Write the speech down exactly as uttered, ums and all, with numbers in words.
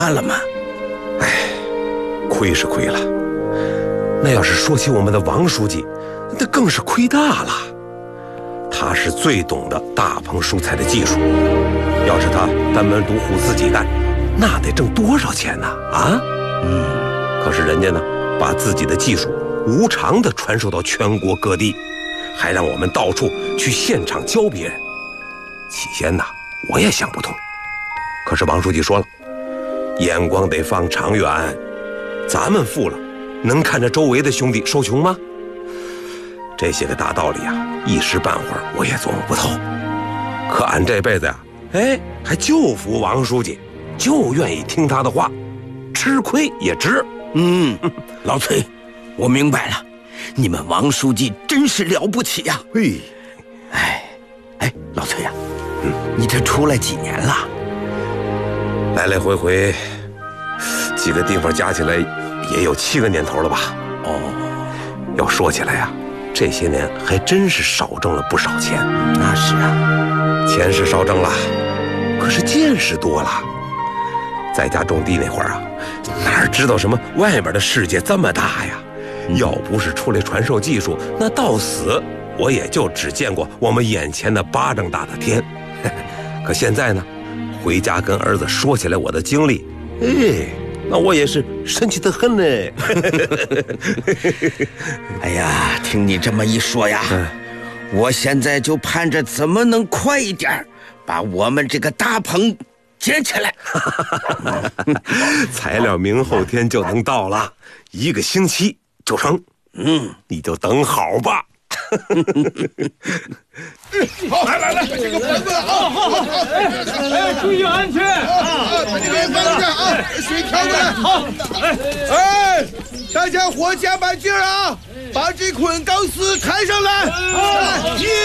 了吗？ 哎，亏是亏了。那要是说起我们的王书记，那更是亏大了。他是最懂得大棚蔬菜的技术，要是他单门独户自己干，那得挣多少钱呢？啊？嗯。可是人家呢，把自己的技术无偿地传授到全国各地，还让我们到处去现场教别人。起先呢，我也想不通。可是王书记说了，眼光得放长远，咱们富了，能看着周围的兄弟受穷吗？这些个大道理啊，一时半会儿我也琢磨不透。可俺这辈子呀、啊，哎，还就服王书记，就愿意听他的话，吃亏也值。 嗯，老崔，我明白了，你们王书记真是了不起呀！ 嘿， 哎，哎，老崔呀、啊，嗯，你这出来几年了？ 来来回回几个地方加起来也有七个年头了吧？ 哦， 要说起来呀、啊，这些年还真是少挣了不少钱。 那是啊， 钱是少挣了，可是见识多了。在家种地那会儿啊，哪知道什么外面的世界这么大呀？嗯、要不是出来传授技术，那到死我也就只见过我们眼前的巴掌大的天。可现在呢，回家跟儿子说起来我的经历，哎，那我也是神奇得很呢。 哎呀，听你这么一说呀，嗯、我现在就盼着怎么能快一点把我们这个大棚建起来。 材料明后天就能到了，一个星期就成。嗯，你就等好吧。 好，来来来，这个盆子啊，好好好， 哎，注意安全啊！ 把这个盆子啊，水调过来。 好， 哎哎，大家伙加把劲儿啊，把这捆钢丝抬上来。一。